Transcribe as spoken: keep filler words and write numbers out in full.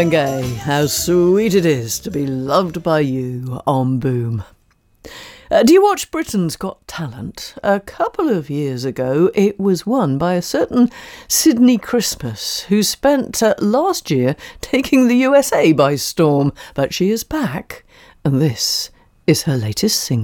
Gay, how sweet it is to be loved by you on Boom. Uh, do you watch Britain's Got Talent? A couple of years ago, it was won by a certain Sydney Christmas, who spent uh, last year taking the U S A by storm. But she is back, and this is her latest single.